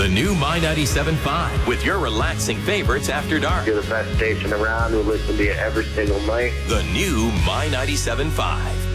The new My 97.5 with your relaxing favorites after dark. You're the best station around. We listen to you every single night. The new My 97.5.